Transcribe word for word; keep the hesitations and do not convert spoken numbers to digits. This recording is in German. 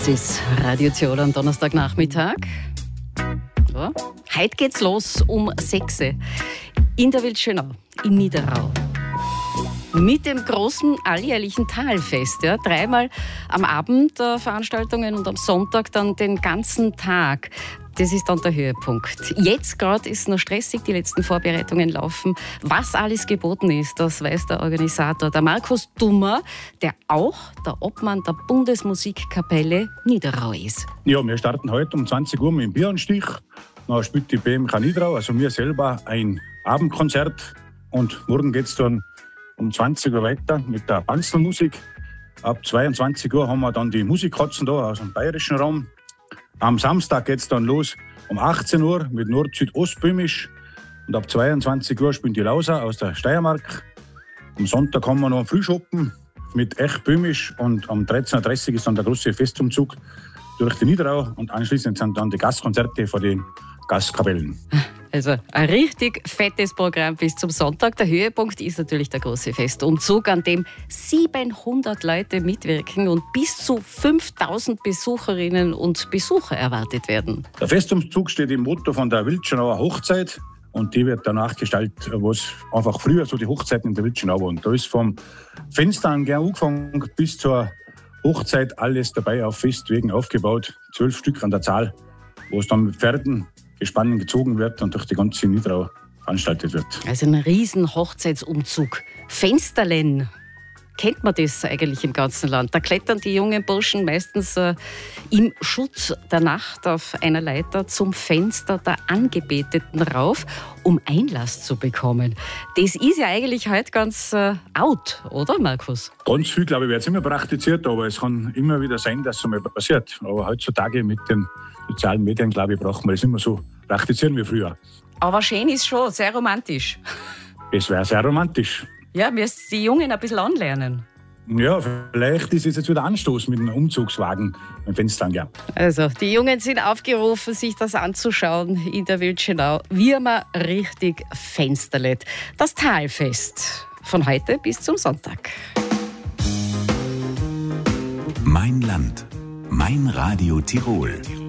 Das ist Radio Tirol am Donnerstagnachmittag. Ja. Heute geht's los um sechs Uhr in der Wildschönau, in Niederau. Mit dem großen alljährlichen Talfest. Ja. Dreimal am Abend äh, Veranstaltungen und am Sonntag dann den ganzen Tag. Das ist dann der Höhepunkt. Jetzt gerade ist es noch stressig, die letzten Vorbereitungen laufen. Was alles geboten ist, das weiß der Organisator, der Markus Dummer, der auch der Obmann der Bundesmusikkapelle Niederau ist. Ja, wir starten heute um zwanzig Uhr mit dem Bieranstich. Dann spielt die B M K Niederau, also wir selber, ein Abendkonzert. Und morgen geht es dann um zwanzig Uhr weiter mit der Banzelmusik. Ab zweiundzwanzig Uhr haben wir dann die Musikkatzen da aus dem bayerischen Raum. Am Samstag geht es dann los um achtzehn Uhr mit Nord-Süd-Ostböhmisch. Und ab zweiundzwanzig Uhr spielen die Lauser aus der Steiermark. Am Sonntag haben wir noch einen Frühschoppen mit echt Böhmisch. Und am dreizehn Uhr dreißig ist dann der große Festumzug durch die Niederau. Und anschließend sind dann die Gastkonzerte von den Gastkapellen. Also ein richtig fettes Programm bis zum Sonntag. Der Höhepunkt ist natürlich der große Festumzug, an dem siebenhundert Leute mitwirken und bis zu fünftausend Besucherinnen und Besucher erwartet werden. Der Festumzug steht im Motto von der Wildschönauer Hochzeit und die wird danach gestaltet, was einfach früher so die Hochzeiten in der Wildschönau waren. Da ist vom Fenster an gern angefangen bis zur Hochzeit alles dabei auf Festwegen aufgebaut. Zwölf Stück an der Zahl, wo es dann mit Pferden Gespannen gezogen wird und durch die ganze Niederau veranstaltet wird. Also ein riesen Hochzeitsumzug. Fensterlen, kennt man das eigentlich im ganzen Land? Da klettern die jungen Burschen meistens äh, im Schutz der Nacht auf einer Leiter zum Fenster der Angebeteten rauf, um Einlass zu bekommen. Das ist ja eigentlich heute ganz äh, out, oder Markus? Ganz viel, glaube ich, wird es immer praktiziert, aber es kann immer wieder sein, dass es mal passiert. Aber heutzutage mit den sozialen Medien, glaube ich, braucht man das immer so praktizieren wie früher. Aber schön ist schon, sehr romantisch. Es wäre sehr romantisch. Ja, müssen die Jungen ein bisschen anlernen. Ja, vielleicht ist es jetzt wieder Anstoß mit einem Umzugswagen im Fenster. Ja. Also, die Jungen sind aufgerufen, sich das anzuschauen in der Wildschönau, wie man richtig fensterlet. Das Talfest von heute bis zum Sonntag. Mein Land, mein Radio Tirol.